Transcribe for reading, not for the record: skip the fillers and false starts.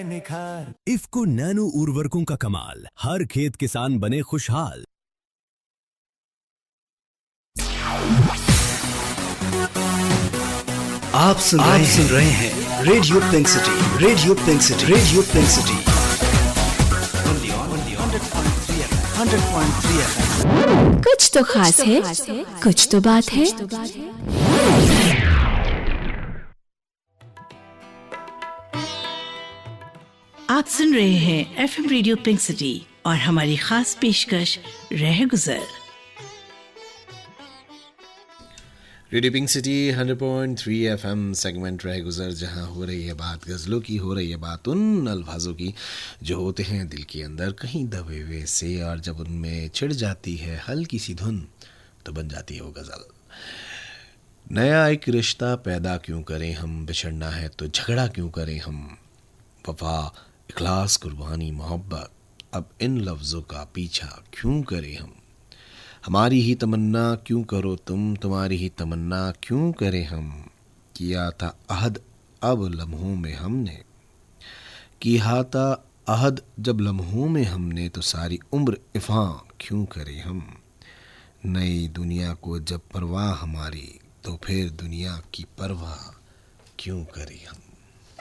निखार। इफ्को नैनो उर्वरकों का कमाल, हर खेत किसान बने खुशहाल। आप सुन रहे हैं radio pink city, radio pink city, radio pink city 100.3 FM। कुछ तो खास है, कुछ तो बात है। आप सुन रहे हैं एफएम रेडियो पिंक सिटी और हमारी खास पेशकश रह गुजर। Radio pink city 100.3 FM segment रह गुजर, जहाँ हो रही है बात गज़लों की, हो रही है बात उन अल्फाजों की जो होते हैं दिल के अंदर कहीं दबे हुए से, और जब उनमें छिड़ जाती है हल्की सी धुन तो बन जाती है वो गज़ल। नया एक रिश्ता पैदा क्यों करें हम, बिछड़ना है तो झगड़ा क्यों करें हम, वफा इखलास कुर्बानी मोहब्बत, अब इन लफ्ज़ों का पीछा क्यों करें हम। हमारी ही तमन्ना क्यों करो तुम, तुम्हारी ही तमन्ना क्यों करें हम। किया था अहद अब लम्हों में हमने, किया था अहद जब लम्हों में हमने, तो सारी उम्र इफ़ा क्यों करें हम। नई दुनिया को जब परवाह हमारी, तो फिर दुनिया की परवाह क्यों करें हम।